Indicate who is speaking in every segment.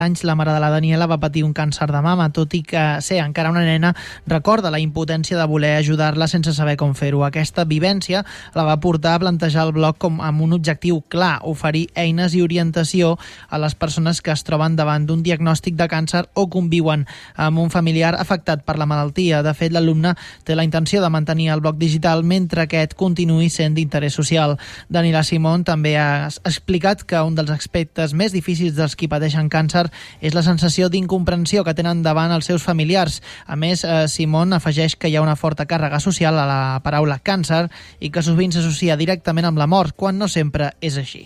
Speaker 1: anys, la mare de la Daniela va patir un càncer de mama, tot i que ser encara una nena recorda la impotència de voler ajudar-la sense saber com fer-ho. Aquesta vivència la va portar a plantejar el blog amb un objectiu clar, oferir eines i orientació a les persones que es troben davant d'un diagnòstic de càncer o conviuen amb un familiar afectat per la malaltia. De fet, l'alumne té la intenció de mantenir el blog digital mentre aquest continuï sent d'interès social. Daniela Simón també ha explicat que un dels aspectes més difícils dels qui pateixen càncer és la sensació d'incomprensió que tenen davant els seus familiars. A més, Simón afegeix que hi ha una forta càrrega social a la paraula càncer i que sovint s'associa directament amb la mort, quan no sempre és així.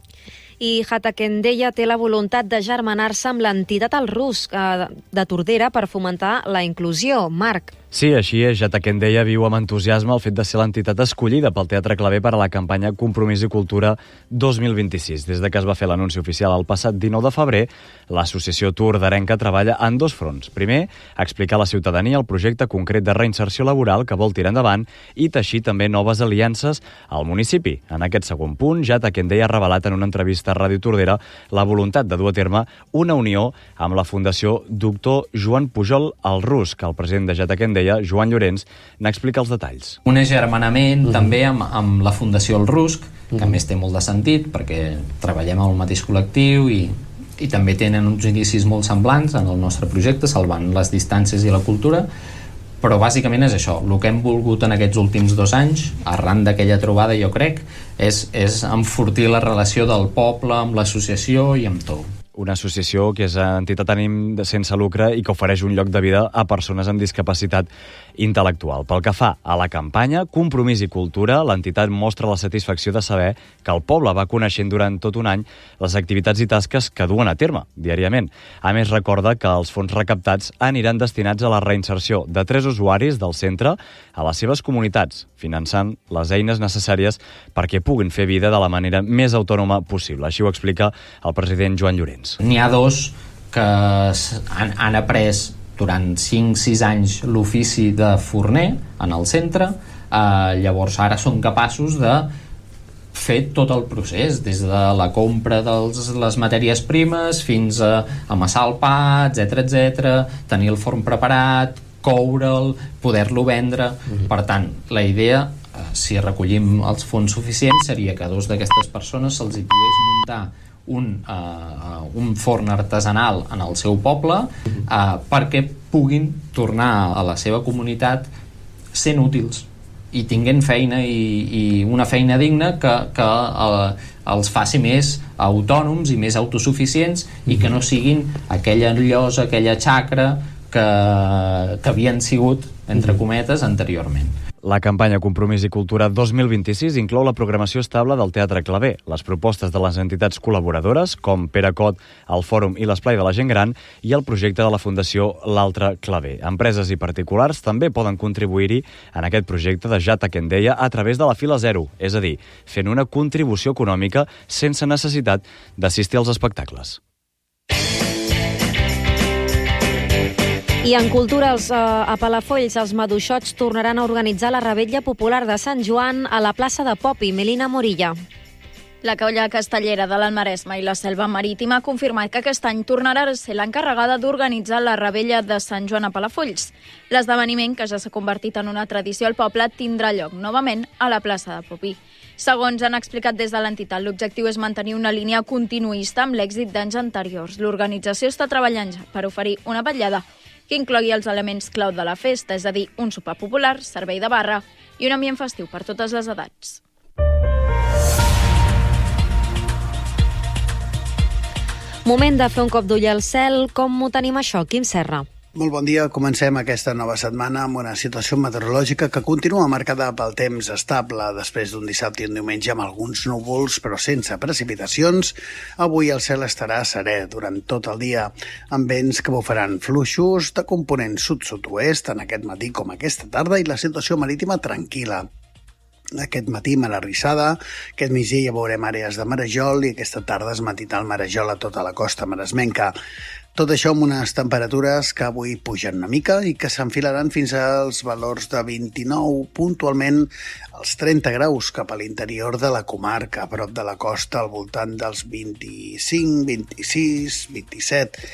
Speaker 2: I Jatakendeia té la voluntat de germanar-se amb l'entitat El Rusc de Tordera per fomentar la inclusió. Marc.
Speaker 3: Sí, així és. Jatakendeia viu amb entusiasme el fet de ser l'entitat escollida pel Teatre Claver per a la campanya Compromís i Cultura 2026. Des de que es va fer l'anunci oficial el passat 19 de febrer, l'associació torderenca treballa en dos fronts. Primer, explicar a la ciutadania el projecte concret de reinserció laboral que vol tirar endavant i teixir també noves aliances al municipi. En aquest segon punt, Jatakendeia ha revelat en una entrevista a Ràdio Tordera la voluntat de dur a terme una unió amb la Fundació Doctor Joan Pujol El Rusc. El president de Jatakendeia, Joan Llorenç, n'explica els detalls.
Speaker 4: Un agermanament també amb la Fundació El Rusc, que a més té molt de sentit perquè treballem al mateix col·lectiu i també tenen uns inicis molt semblants en el nostre projecte, salvant les distàncies i la cultura, però bàsicament és això. El que hem volgut en aquests últims 2 anys, arran d'aquella trobada, jo crec, és enfortir la relació del poble amb l'associació i amb tot.
Speaker 3: Una associació que és entitat ànim sense lucre i que ofereix un lloc de vida a persones amb discapacitat intel·lectual. Pel que fa a la campanya Compromís i Cultura, l'entitat mostra la satisfacció de saber que el poble va coneixent durant tot un any les activitats i tasques que duen a terme diàriament. A més, recorda que els fons recaptats aniran destinats a la reinserció de 3 usuaris del centre a les seves comunitats, finançant les eines necessàries perquè puguin fer vida de la manera més autònoma possible. Així ho explica el president Joan Llorenç.
Speaker 4: N'hi ha 2 que han après durant 5-6 anys l'ofici de forner en el centre, llavors ara són capaços de fer tot el procés, des de la compra de les matèries primes fins a amassar el pa, etc, tenir el forn preparat, coure'l, poder-lo vendre. Per tant, la idea, si recollim els fons suficients, seria que a 2 d'aquestes persones se'ls hi pogués muntar un forn artesanal en el seu poble perquè puguin tornar a la seva comunitat sent útils i tinguent feina i una feina digna que els faci més autònoms i més autosuficients i que no siguin aquella llosa, aquella xacra que havien sigut, entre cometes, anteriorment.
Speaker 3: La campanya Compromís i Cultura 2026 inclou la programació estable del Teatre Claver, les propostes de les entitats col·laboradores, com Pere Cot, el Fòrum i l'Esplai de la Gent Gran, i el projecte de la Fundació L'Altre Claver. Empreses i particulars també poden contribuir-hi en aquest projecte de Jatakendeia a través de la fila zero, és a dir, fent una contribució econòmica sense necessitat d'assistir als espectacles.
Speaker 2: I en cultura, a Palafolls, els maduixots tornaran a organitzar la Revetlla Popular de Sant Joan a la plaça de Popi. Melina Morilla.
Speaker 5: La colla castellera de l'Almaresme i la Selva Marítima ha confirmat que aquest any tornarà a ser l'encarregada d'organitzar la Revetlla de Sant Joan a Palafolls. L'esdeveniment, que ja s'ha convertit en una tradició al poble, tindrà lloc novament a la plaça de Popi. Segons han explicat des de l'entitat, l'objectiu és mantenir una línia continuista amb l'èxit d'anys anteriors. L'organització està treballant ja per oferir una vetllada que inclogui els elements clau de la festa, és a dir, un sopar popular, servei de barra i un ambient festiu per totes les edats.
Speaker 2: Moment de fer un cop d'ull al cel. Com ho tenim això, Quim Serra?
Speaker 6: Molt bon dia. Comencem aquesta nova setmana amb una situació meteorològica que continua marcada pel temps estable després d'un dissabte i un diumenge amb alguns núvols però sense precipitacions. Avui el cel estarà serè durant tot el dia amb vents que bufaran fluixos de component sud-sud-oest en aquest matí com aquesta tarda i la situació marítima tranquil·la. Aquest matí malarrissada, aquest migdia ja veurem àrees de marejol i aquesta tarda es mantindrà el marejol a tota la costa maresmenca. Tot això amb unes temperatures que avui pugen una mica i que s'enfilaran fins als valors de 29, puntualment als 30 graus cap a l'interior de la comarca, a prop de la costa, al voltant dels 25, 26, 27.